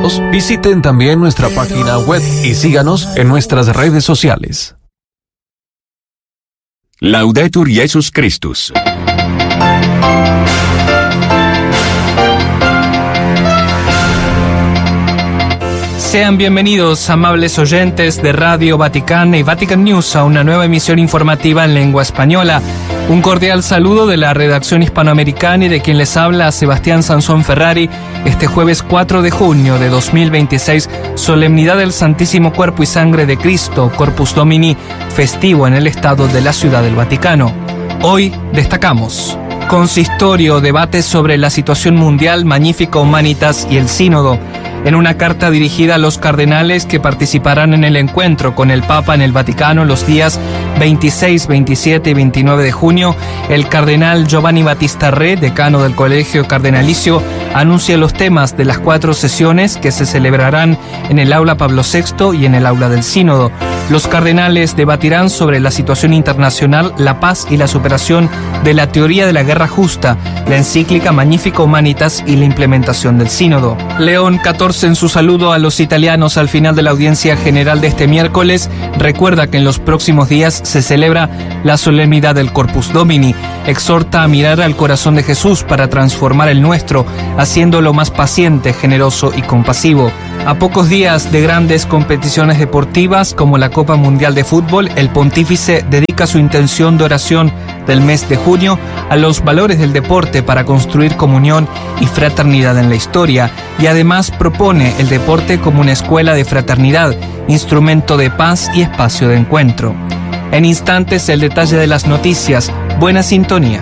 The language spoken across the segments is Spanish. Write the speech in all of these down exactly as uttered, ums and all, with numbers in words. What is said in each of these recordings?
Visiten también nuestra página web y síganos en nuestras redes sociales. Laudetur Jesus Christus. Sean bienvenidos, amables oyentes de Radio Vaticana y Vatican News, a una nueva emisión informativa en lengua española. Un cordial saludo de la redacción hispanoamericana y de quien les habla, Sebastián Sansón Ferrari, este jueves cuatro de junio de dos mil veintiséis, solemnidad del Santísimo Cuerpo y Sangre de Cristo, Corpus Domini, festivo en el estado de la Ciudad del Vaticano. Hoy destacamos: Consistorio, debate sobre la situación mundial, Magnificat Humanitas y el Sínodo. En una carta dirigida a los cardenales que participarán en el encuentro con el Papa en el Vaticano los días veintiséis, veintisiete y veintinueve de junio, el cardenal Giovanni Battista Re, decano del Colegio Cardenalicio, anuncia los temas de las cuatro sesiones que se celebrarán en el Aula Pablo sexto y en el Aula del Sínodo. Los cardenales debatirán sobre la situación internacional, la paz y la superación de la teoría de la guerra justa, la encíclica Magnificat Humanitas y la implementación del Sínodo. León catorce, en su saludo a los italianos al final de la audiencia general de este miércoles, recuerda que en los próximos días se celebra la solemnidad del Corpus Domini. Exhorta a mirar al corazón de Jesús para transformar el nuestro, haciéndolo más paciente, generoso y compasivo. A pocos días de grandes competiciones deportivas como la Copa Mundial de Fútbol, el pontífice dedica su intención de oración del mes de junio a los valores del deporte para construir comunión y fraternidad en la historia, y además propone el deporte como una escuela de fraternidad, instrumento de paz y espacio de encuentro. En instantes, el detalle de las noticias. Buena sintonía.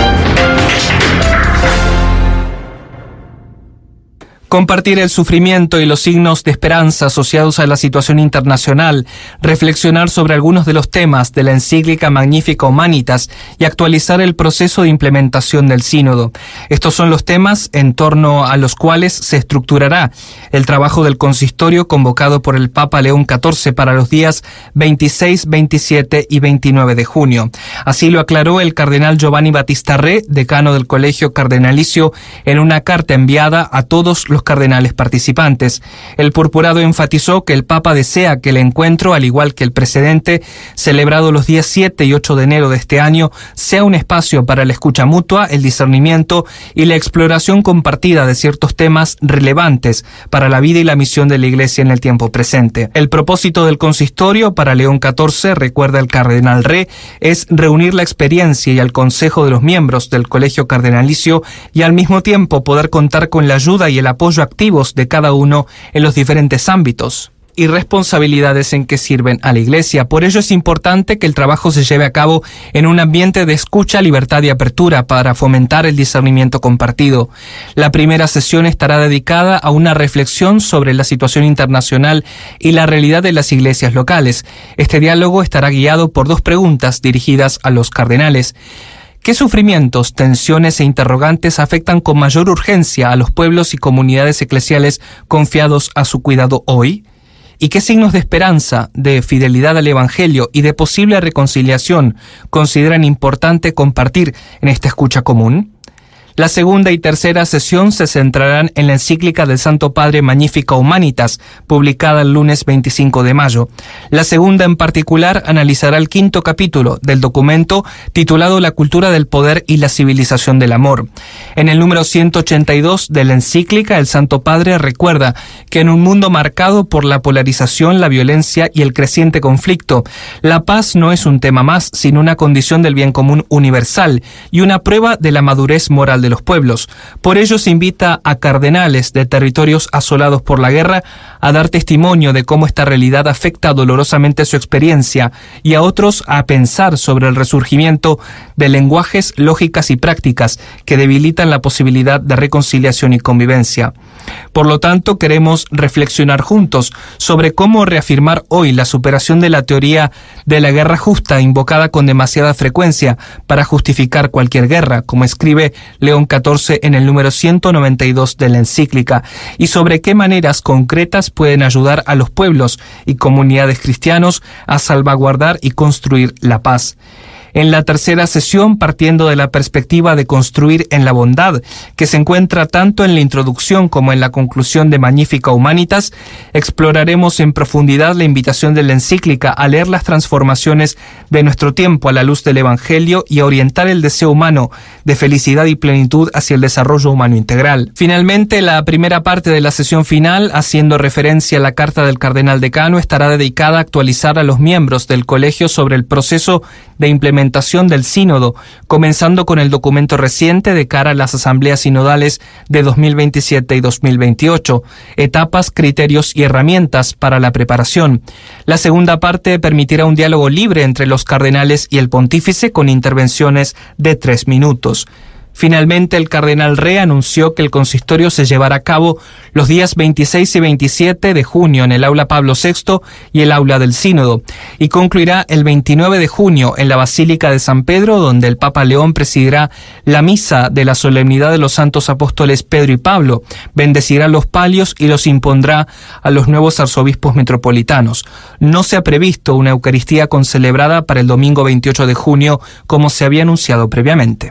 Compartir el sufrimiento y los signos de esperanza asociados a la situación internacional, reflexionar sobre algunos de los temas de la encíclica Magnificat Humanitas y actualizar el proceso de implementación del sínodo. Estos son los temas en torno a los cuales se estructurará el trabajo del consistorio convocado por el Papa León catorce para los días veintiséis, veintisiete y veintinueve de junio. Así lo aclaró el cardenal Giovanni Battista Re, decano del Colegio Cardenalicio, en una carta enviada a todos los cardenales participantes. El purpurado enfatizó que el Papa desea que el encuentro, al igual que el precedente, celebrado los días siete y ocho de enero de este año, sea un espacio para la escucha mutua, el discernimiento y la exploración compartida de ciertos temas relevantes para la vida y la misión de la Iglesia en el tiempo presente. El propósito del consistorio para León catorce, recuerda el cardenal Re, es reunir la experiencia y el consejo de los miembros del Colegio Cardenalicio y al mismo tiempo poder contar con la ayuda y el apoyo activos de cada uno en los diferentes ámbitos y responsabilidades en que sirven a la Iglesia. Por ello es importante que el trabajo se lleve a cabo en un ambiente de escucha, libertad y apertura para fomentar el discernimiento compartido. La primera sesión estará dedicada a una reflexión sobre la situación internacional y la realidad de las iglesias locales. Este diálogo estará guiado por dos preguntas dirigidas a los cardenales. ¿Qué sufrimientos, tensiones e interrogantes afectan con mayor urgencia a los pueblos y comunidades eclesiales confiados a su cuidado hoy? ¿Y qué signos de esperanza, de fidelidad al Evangelio y de posible reconciliación consideran importante compartir en esta escucha común? La segunda y tercera sesión se centrarán en la encíclica del Santo Padre Magnificat Humanitas, publicada el lunes veinticinco de mayo. La segunda en particular analizará el quinto capítulo del documento titulado La cultura del poder y la civilización del amor. En el número ciento ochenta y dos de la encíclica, el Santo Padre recuerda que en un mundo marcado por la polarización, la violencia y el creciente conflicto, la paz no es un tema más, sino una condición del bien común universal y una prueba de la madurez moral de los pueblos. Por ello se invita a cardenales de territorios asolados por la guerra a dar testimonio de cómo esta realidad afecta dolorosamente su experiencia y a otros a pensar sobre el resurgimiento de lenguajes, lógicas y prácticas que debilitan la posibilidad de reconciliación y convivencia. Por lo tanto, queremos reflexionar juntos sobre cómo reafirmar hoy la superación de la teoría de la guerra justa invocada con demasiada frecuencia para justificar cualquier guerra, como escribe León catorce en el número ciento noventa y dos de la encíclica, y sobre qué maneras concretas pueden ayudar a los pueblos y comunidades cristianos a salvaguardar y construir la paz. En la tercera sesión, partiendo de la perspectiva de construir en la bondad, que se encuentra tanto en la introducción como en la conclusión de Magnificat Humanitas, exploraremos en profundidad la invitación de la encíclica a leer las transformaciones de nuestro tiempo a la luz del Evangelio y a orientar el deseo humano de felicidad y plenitud hacia el desarrollo humano integral. Finalmente, la primera parte de la sesión final, haciendo referencia a la carta del cardenal decano, estará dedicada a actualizar a los miembros del colegio sobre el proceso de implementación del sínodo, comenzando con el documento reciente de cara a las asambleas sinodales de dos mil veintisiete y dos mil veintiocho, etapas, criterios y herramientas para la preparación. La segunda parte permitirá un diálogo libre entre los cardenales y el pontífice con intervenciones de tres minutos. Finalmente, el cardenal Re anunció que el consistorio se llevará a cabo los días veintiséis y veintisiete de junio en el Aula Pablo sexto y el Aula del Sínodo, y concluirá el veintinueve de junio en la Basílica de San Pedro, donde el Papa León presidirá la misa de la solemnidad de los santos apóstoles Pedro y Pablo, bendecirá los palios y los impondrá a los nuevos arzobispos metropolitanos. No se ha previsto una Eucaristía concelebrada para el domingo veintiocho de junio, como se había anunciado previamente.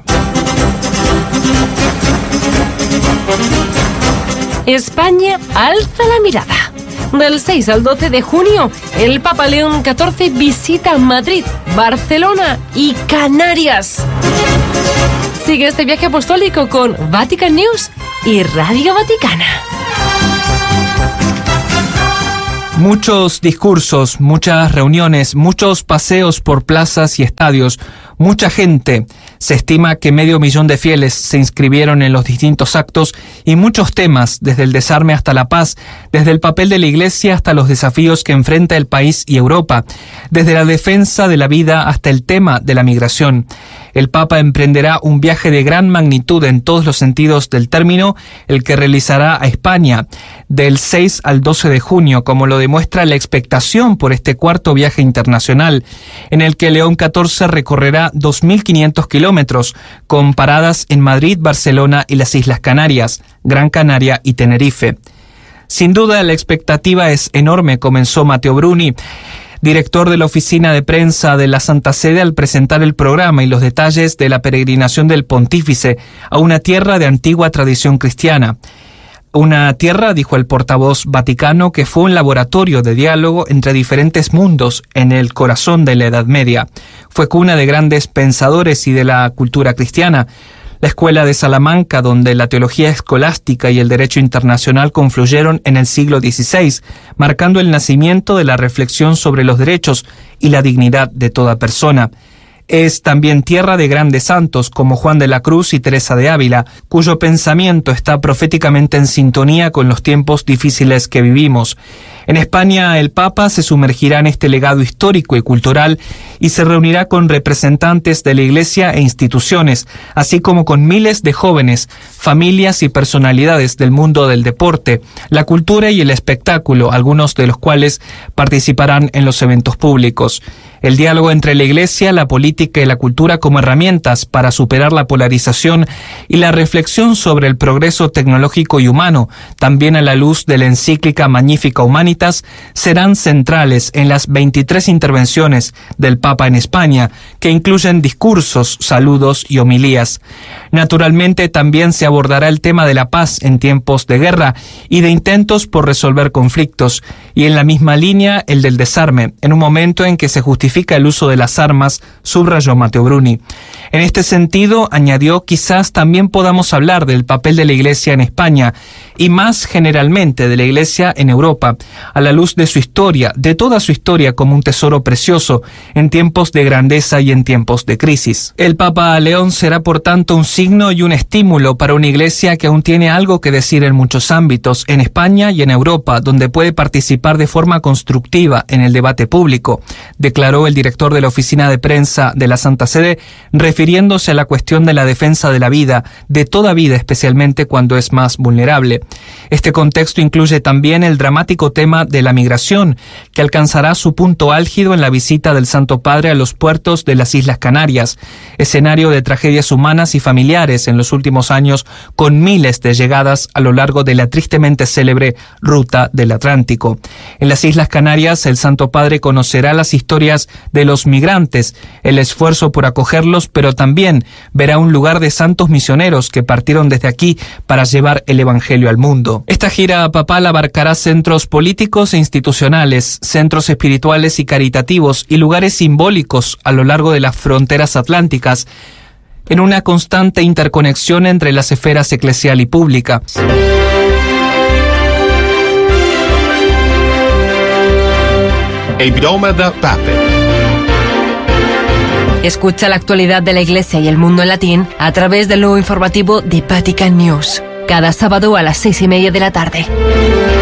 España alza la mirada. Del seis al doce de junio, el Papa León catorce visita Madrid, Barcelona y Canarias. Sigue este viaje apostólico con Vatican News y Radio Vaticana. Muchos discursos, muchas reuniones, muchos paseos por plazas y estadios, mucha gente. Se estima que medio millón de fieles se inscribieron en los distintos actos y muchos temas, desde el desarme hasta la paz, desde el papel de la Iglesia hasta los desafíos que enfrenta el país y Europa, desde la defensa de la vida hasta el tema de la migración. El Papa emprenderá un viaje de gran magnitud en todos los sentidos del término, el que realizará a España del seis al doce de junio, como lo demuestra la expectación por este cuarto viaje internacional, en el que León catorce recorrerá dos mil quinientos kilómetros, con paradas en Madrid, Barcelona y las Islas Canarias, Gran Canaria y Tenerife. Sin duda, la expectativa es enorme, comenzó Matteo Bruni, director de la oficina de prensa de la Santa Sede, al presentar el programa y los detalles de la peregrinación del pontífice a una tierra de antigua tradición cristiana. Una tierra, dijo el portavoz vaticano, que fue un laboratorio de diálogo entre diferentes mundos en el corazón de la Edad Media. Fue cuna de grandes pensadores y de la cultura cristiana. La escuela de Salamanca, donde la teología escolástica y el derecho internacional confluyeron en el siglo dieciséis, marcando el nacimiento de la reflexión sobre los derechos y la dignidad de toda persona. Es también tierra de grandes santos como Juan de la Cruz y Teresa de Ávila, cuyo pensamiento está proféticamente en sintonía con los tiempos difíciles que vivimos. En España, el Papa se sumergirá en este legado histórico y cultural y se reunirá con representantes de la Iglesia e instituciones, así como con miles de jóvenes, familias y personalidades del mundo del deporte, la cultura y el espectáculo, algunos de los cuales participarán en los eventos públicos. El diálogo entre la Iglesia, la política y la cultura como herramientas para superar la polarización y la reflexión sobre el progreso tecnológico y humano, también a la luz de la encíclica Magnificat Humanitas, serán centrales en las veintitrés intervenciones del Papa en España, que incluyen discursos, saludos y homilías. Naturalmente, también se abordará el tema de la paz en tiempos de guerra y de intentos por resolver conflictos, y en la misma línea el del desarme, en un momento en que se justifica el uso de las armas, subrayó Matteo Bruni. En este sentido, añadió, quizás también podamos hablar del papel de la Iglesia en España y más generalmente de la Iglesia en Europa, a la luz de su historia, de toda su historia como un tesoro precioso en tiempos de grandeza y en tiempos de crisis. El Papa León será por tanto un signo y un estímulo para una Iglesia que aún tiene algo que decir en muchos ámbitos, en España y en Europa, donde puede participar de forma constructiva en el debate público, declaró el director de la oficina de prensa de la Santa Sede, refiriéndose a la cuestión de la defensa de la vida, de toda vida, especialmente cuando es más vulnerable. Este contexto incluye también el dramático tema de la migración, que alcanzará su punto álgido en la visita del Santo Padre a los puertos de las Islas Canarias, escenario de tragedias humanas y familiares en los últimos años, con miles de llegadas a lo largo de la tristemente célebre ruta del Atlántico. En las Islas Canarias, el Santo Padre conocerá las historias de los migrantes, el esfuerzo por acogerlos, pero también verá un lugar de santos misioneros que partieron desde aquí para llevar el Evangelio al mundo. Esta gira papal abarcará centros políticos e institucionales, centros espirituales y caritativos y lugares simbólicos a lo largo de las fronteras atlánticas, en una constante interconexión entre las esferas eclesial y pública. El programa de Pape. Escucha la actualidad de la Iglesia y el mundo en latín a través del nuevo informativo de Vatican News, cada sábado a las seis y media de la tarde.